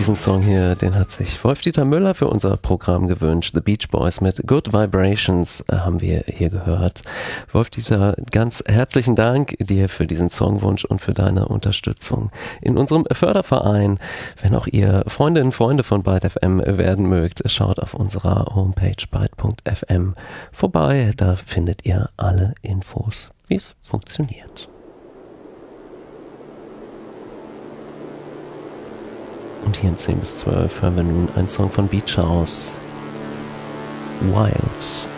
Diesen Song hier, den hat sich Wolf-Dieter Müller für unser Programm gewünscht. The Beach Boys mit Good Vibrations haben wir hier gehört. Wolf-Dieter, ganz herzlichen Dank dir für diesen Songwunsch und für deine Unterstützung in unserem Förderverein. Wenn auch ihr Freundinnen und Freunde von Byte FM werden mögt, schaut auf unserer Homepage byte.fm vorbei. Da findet ihr alle Infos, wie es funktioniert. Und hier in 10 bis 12 hören wir nun einen Song von Beach House, Wild.